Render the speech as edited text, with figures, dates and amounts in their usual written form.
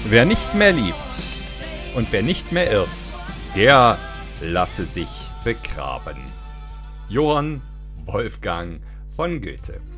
Wer nicht mehr liebt und wer nicht mehr irrt, der lasse sich begraben. Johann Wolfgang von Goethe.